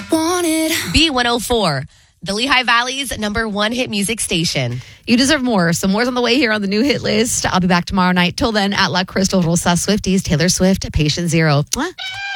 wanted. B104, the Lehigh Valley's #1 hit music station. You deserve more. So more's on the way here on the new hit list. I'll be back tomorrow night. Till then, at La Crystal Rosa Swifties, Taylor Swift, Patient Zero. Mwah.